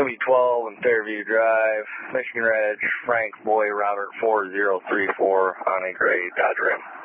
2B12 and Fairview Drive, Michigan Ridge, Frank Boy Robert 4034 on a gray Dodge Ram.